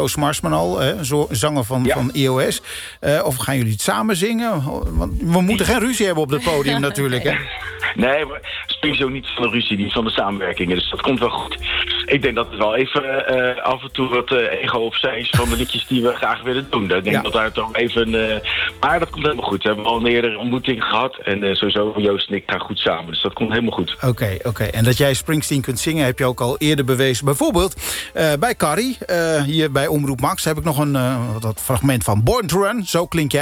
Joost Marsman al, zanger van EOS. Of gaan jullie het samen zingen? Want we moeten geen ruzie hebben op het podium natuurlijk, hè? Nee, maar sowieso niet van de ruzie, niet van de samenwerkingen. Dus dat komt wel goed. Ik denk dat het wel even af en toe wat ego opzij is van de liedjes die we graag willen doen. Ik denk dat daar toch even... maar dat komt helemaal goed. We hebben al een eerdere ontmoeting gehad. En sowieso Joost en ik gaan goed samen. Dus dat komt helemaal goed. Oké. En dat jij Springsteen kunt zingen heb je ook al eerder bewezen. Bijvoorbeeld bij Carrie, hier bij Omroep Max, heb ik nog dat fragment van Born to Run. Zo klink jij.